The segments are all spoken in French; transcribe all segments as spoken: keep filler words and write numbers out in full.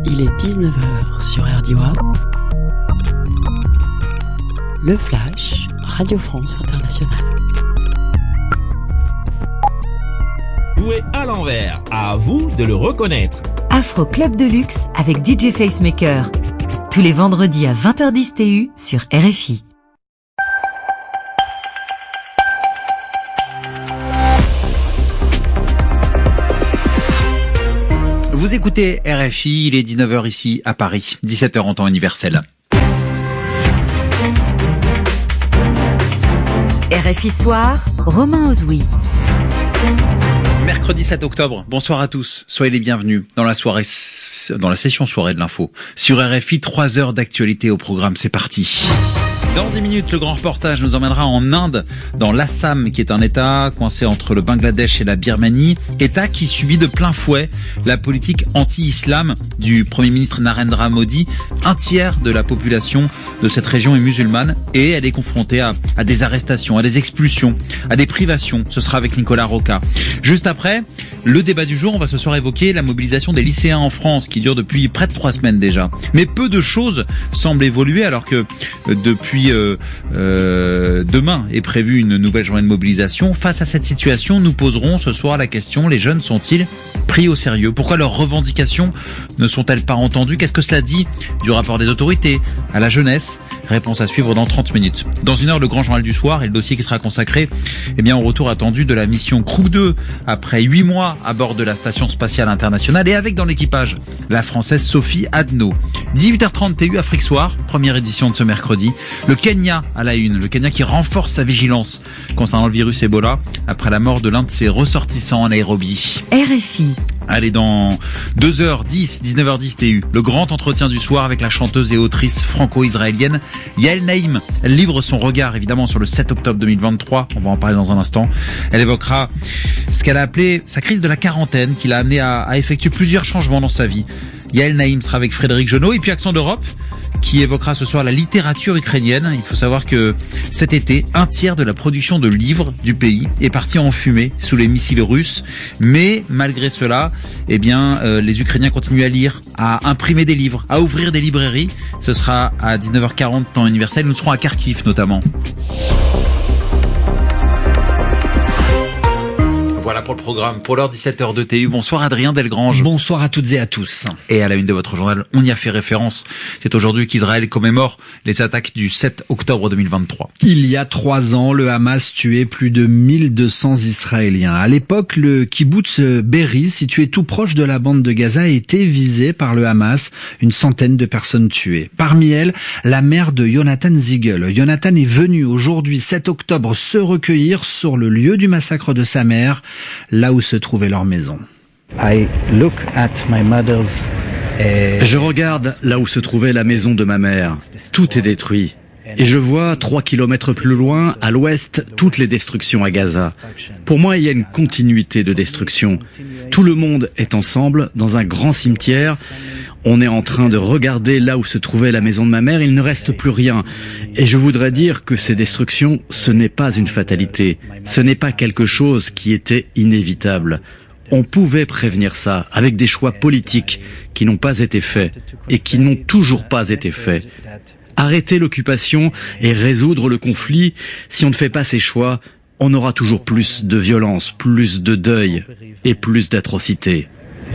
Il est dix-neuf heures sur R D W A. Le Flash, Radio France Internationale. Jouer à l'envers, à vous de le reconnaître. Afro Club de Luxe avec D J Facemaker. Tous les vendredis à vingt heures dix T U sur R F I. Vous écoutez R F I, il est dix-neuf heures ici à Paris, dix-sept heures en temps universel. R F I Soir, Romain Ozoui. Mercredi sept octobre, bonsoir à tous, soyez les bienvenus dans la soirée, dans la session soirée de l'info. Sur R F I, trois heures d'actualité au programme, c'est parti. Dans dix minutes, le grand reportage nous emmènera en Inde, dans l'Assam, qui est un État coincé entre le Bangladesh et la Birmanie, État qui subit de plein fouet la politique anti-islam du Premier ministre Narendra Modi. Un tiers de la population de cette région est musulmane et elle est confrontée à, à des arrestations, à des expulsions, à des privations. Ce sera avec Nicolas Roca. Juste après, le débat du jour, on va ce soir évoquer la mobilisation des lycéens en France, qui dure depuis près de trois semaines déjà. Mais peu de choses semblent évoluer alors que euh, depuis Euh, euh, demain est prévue une nouvelle journée de mobilisation. Face à cette situation, nous poserons ce soir la question: les jeunes sont-ils pris au sérieux? Pourquoi leurs revendications ne sont-elles pas entendues? Qu'est-ce que cela dit du rapport des autorités à la jeunesse? Réponse à suivre dans trente minutes. Dans une heure, le grand journal du soir et le dossier qui sera consacré eh bien, au retour attendu de la mission Crew deux après huit mois à bord de la Station Spatiale Internationale et avec dans l'équipage la Française Sophie Adno. dix-huit heures trente T U Afrique Soir, première édition de ce mercredi. Le Kenya à la une, le Kenya qui renforce sa vigilance concernant le virus Ebola après la mort de l'un de ses ressortissants en Nairobi. R F I. Allez, dans deux heures dix, dix-neuf heures dix T U, le grand entretien du soir avec la chanteuse et autrice franco-israélienne Yael Naïm. Elle livre son regard évidemment sur le sept octobre deux mille vingt-trois, on va en parler dans un instant. Elle évoquera ce qu'elle a appelé sa crise de la quarantaine qui l'a amené à, à effectuer plusieurs changements dans sa vie. Yael Naïm sera avec Frédéric Genot et puis Accent d'Europe qui évoquera ce soir la littérature ukrainienne. Il faut savoir que cet été, un tiers de la production de livres du pays est parti en fumée sous les missiles russes. Mais malgré cela, eh bien, euh, les Ukrainiens continuent à lire, à imprimer des livres, à ouvrir des librairies. Ce sera à dix-neuf heures quarante temps universel. Nous serons à Kharkiv notamment. Voilà pour le programme. Pour l'heure dix-sept heures de T U, bonsoir Adrien Delgrange. Bonsoir à toutes et à tous. Et à la une de votre journal, on y a fait référence. C'est aujourd'hui qu'Israël commémore les attaques du sept octobre deux mille vingt-trois. Il y a trois ans, le Hamas tuait plus de mille deux cents Israéliens. À l'époque, le kibboutz Be'eri, situé tout proche de la bande de Gaza, était visé par le Hamas. Une centaine de personnes tuées. Parmi elles, la mère de Jonathan Ziegel. Jonathan est venu aujourd'hui, sept octobre, se recueillir sur le lieu du massacre de sa mère, là où se trouvait leur maison. I look at my mother's, uh... Je regarde là où se trouvait la maison de ma mère. Tout est détruit. Et je vois trois kilomètres plus loin, à l'ouest, toutes les destructions à Gaza. Pour moi, il y a une continuité de destruction. Tout le monde est ensemble dans un grand cimetière. On est en train de regarder là où se trouvait la maison de ma mère, il ne reste plus rien. Et je voudrais dire que ces destructions, ce n'est pas une fatalité. Ce n'est pas quelque chose qui était inévitable. On pouvait prévenir ça avec des choix politiques qui n'ont pas été faits et qui n'ont toujours pas été faits. Arrêter l'occupation et résoudre le conflit, si on ne fait pas ces choix, on aura toujours plus de violence, plus de deuil et plus d'atrocités.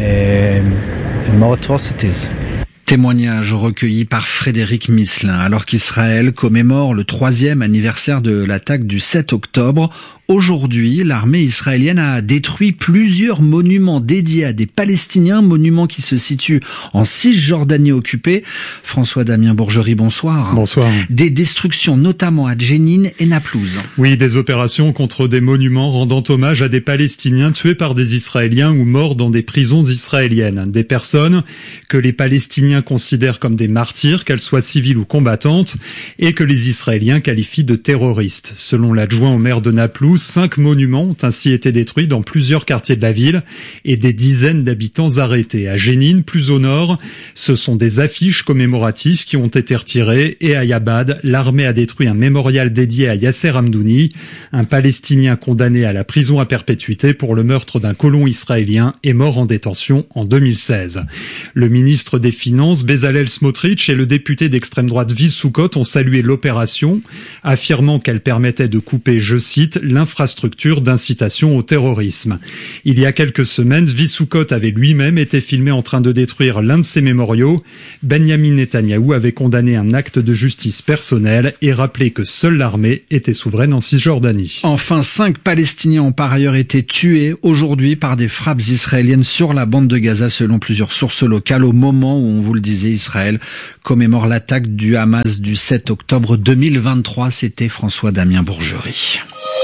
Uh, more atrocities. Témoignage recueilli par Frédéric Misselin. Alors qu'Israël commémore le troisième anniversaire de l'attaque du sept octobre, aujourd'hui, l'armée israélienne a détruit plusieurs monuments dédiés à des Palestiniens, monuments qui se situent en Cisjordanie occupée. François-Damien Bourgerie, bonsoir. Bonsoir. Des destructions notamment à Jenin et Naplouse. Oui, des opérations contre des monuments rendant hommage à des Palestiniens tués par des Israéliens ou morts dans des prisons israéliennes. Des personnes que les Palestiniens considèrent comme des martyrs, qu'elles soient civiles ou combattantes, et que les Israéliens qualifient de terroristes. Selon l'adjoint au maire de Naplouse, coup, cinq monuments ont ainsi été détruits dans plusieurs quartiers de la ville et des dizaines d'habitants arrêtés. À Jenin, plus au nord, ce sont des affiches commémoratives qui ont été retirées et à Yabad, l'armée a détruit un mémorial dédié à Yasser Hamdouni, un Palestinien condamné à la prison à perpétuité pour le meurtre d'un colon israélien et mort en détention en deux mille seize. Le ministre des Finances, Bezalel Smotrich, et le député d'extrême droite Zvi Sukkot ont salué l'opération, affirmant qu'elle permettait de couper, je cite, l'infrastructure d'incitation au terrorisme. Il y a quelques semaines, Zvi Sukkot avait lui-même été filmé en train de détruire l'un de ses mémoriaux. Benjamin Netanyahou avait condamné un acte de justice personnelle et rappelé que seule l'armée était souveraine en Cisjordanie. Enfin, cinq Palestiniens ont par ailleurs été tués aujourd'hui par des frappes israéliennes sur la bande de Gaza, selon plusieurs sources locales, au moment où, on vous le disait, Israël commémore l'attaque du Hamas du sept octobre deux mille vingt-trois. C'était François-Damien Bourgerie.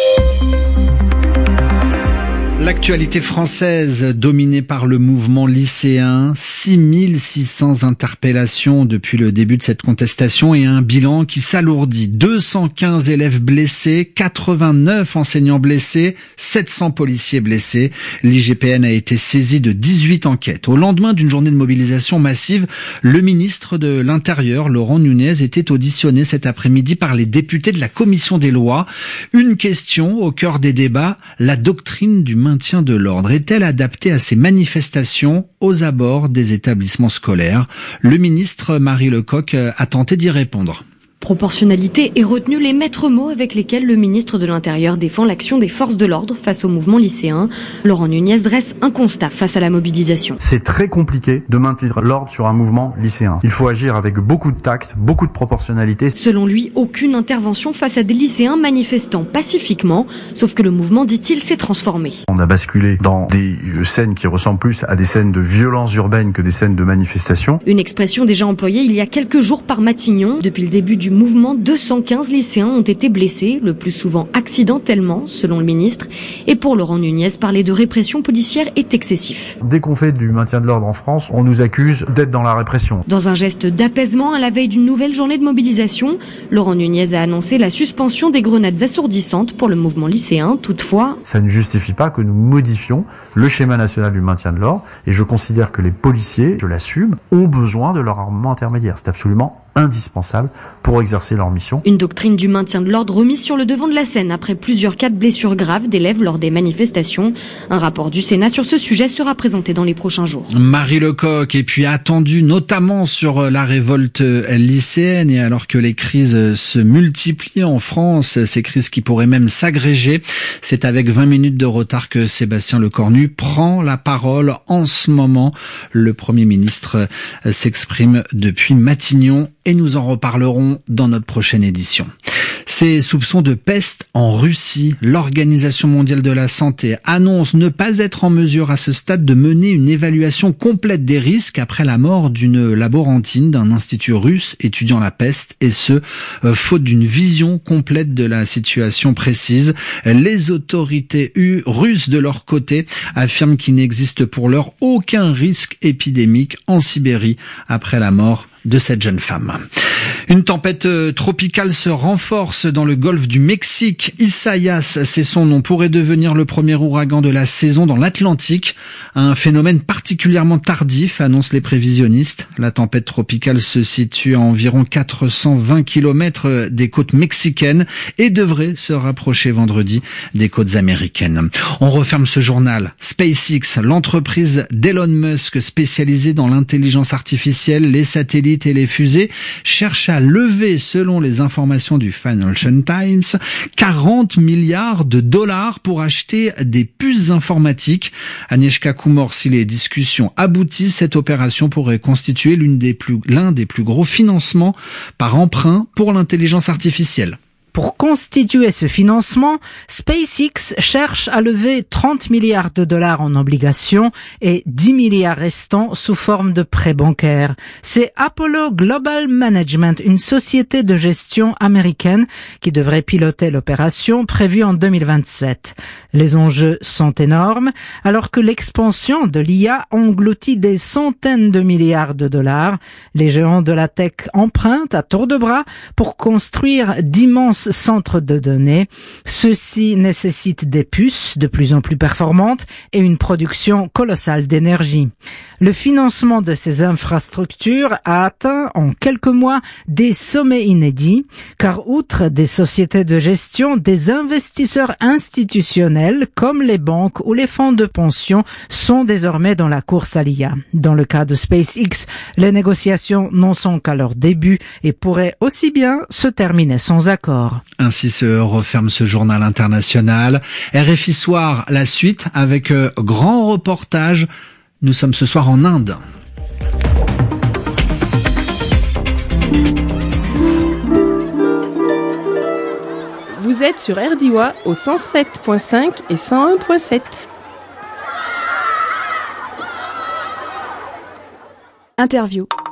L'actualité française dominée par le mouvement lycéen, six mille six cents interpellations depuis le début de cette contestation et un bilan qui s'alourdit. deux cent quinze élèves blessés, quatre-vingt-neuf enseignants blessés, sept cents policiers blessés. L'I G P N a été saisi de dix-huit enquêtes. Au lendemain d'une journée de mobilisation massive, le ministre de l'Intérieur, Laurent Nunez, était auditionné cet après-midi par les députés de la commission des lois. Une question au cœur des débats, la doctrine du maintien de l'ordre est-elle adaptée à ces manifestations aux abords des établissements scolaires? Le ministre Marie Lecoq a tenté d'y répondre. Proportionnalité et retenue, les maîtres mots avec lesquels le ministre de l'Intérieur défend l'action des forces de l'ordre face au mouvement lycéen. Laurent Nunez dresse un constat face à la mobilisation. C'est très compliqué de maintenir l'ordre sur un mouvement lycéen. Il faut agir avec beaucoup de tact, beaucoup de proportionnalité. Selon lui, aucune intervention face à des lycéens manifestant pacifiquement, sauf que le mouvement, dit-il, s'est transformé. On a basculé dans des scènes qui ressemblent plus à des scènes de violence urbaine que des scènes de manifestation. Une expression déjà employée il y a quelques jours par Matignon. Depuis le début du mouvement, deux cent quinze lycéens ont été blessés, le plus souvent accidentellement, selon le ministre. Et pour Laurent Nunez, parler de répression policière est excessif. Dès qu'on fait du maintien de l'ordre en France, on nous accuse d'être dans la répression. Dans un geste d'apaisement à la veille d'une nouvelle journée de mobilisation, Laurent Nunez a annoncé la suspension des grenades assourdissantes pour le mouvement lycéen. Toutefois, ça ne justifie pas que nous modifions le schéma national du maintien de l'ordre. Et je considère que les policiers, je l'assume, ont besoin de leur armement intermédiaire. C'est absolument indispensable pour exercer leur mission. Une doctrine du maintien de l'ordre remise sur le devant de la scène après plusieurs cas de blessures graves d'élèves lors des manifestations. Un rapport du Sénat sur ce sujet sera présenté dans les prochains jours. Marie Lecoq, et puis attendu notamment sur la révolte lycéenne, et alors que les crises se multiplient en France, ces crises qui pourraient même s'agréger, c'est avec vingt minutes de retard que Sébastien Lecornu prend la parole en ce moment. Le Premier ministre s'exprime depuis Matignon et nous en reparlerons dans notre prochaine édition. Ces soupçons de peste en Russie, l'Organisation mondiale de la santé annonce ne pas être en mesure à ce stade de mener une évaluation complète des risques après la mort d'une laborantine d'un institut russe étudiant la peste, et ce, euh, faute d'une vision complète de la situation précise. Les autorités russes, de leur côté, affirment qu'il n'existe pour l'heure aucun risque épidémique en Sibérie après la mort de cette jeune femme. Une tempête tropicale se renforce dans le golfe du Mexique. Isaias, c'est son nom, pourrait devenir le premier ouragan de la saison dans l'Atlantique. Un phénomène particulièrement tardif, annoncent les prévisionnistes. La tempête tropicale se situe à environ quatre cent vingt kilomètres des côtes mexicaines et devrait se rapprocher vendredi des côtes américaines. On referme ce journal. SpaceX, l'entreprise d'Elon Musk spécialisée dans l'intelligence artificielle, les satellites et les fusées, cherche à lever, selon les informations du Financial Times, quarante milliards de dollars pour acheter des puces informatiques. Agnieszka Kumor, si les discussions aboutissent, cette opération pourrait constituer l'une des plus, l'un des plus gros financements par emprunt pour l'intelligence artificielle. Pour constituer ce financement, SpaceX cherche à lever trente milliards de dollars en obligations et dix milliards restants sous forme de prêts bancaires. C'est Apollo Global Management, une société de gestion américaine qui devrait piloter l'opération prévue en deux mille vingt-sept. Les enjeux sont énormes, alors que l'expansion de l'I A engloutit des centaines de milliards de dollars. Les géants de la tech empruntent à tour de bras pour construire d'immenses immenses centres de données. Ceux-ci nécessitent des puces de plus en plus performantes et une production colossale d'énergie. Le financement de ces infrastructures a atteint en quelques mois des sommets inédits, car outre des sociétés de gestion, des investisseurs institutionnels comme les banques ou les fonds de pension sont désormais dans la course à l'I A. Dans le cas de SpaceX, les négociations n'en sont qu'à leur début et pourraient aussi bien se terminer sans accord. Ainsi se referme ce journal international. R F I Soir, la suite avec euh, grand reportage. Nous sommes ce soir en Inde. Vous êtes sur R D I W A au cent sept virgule cinq et cent un virgule sept. Interview.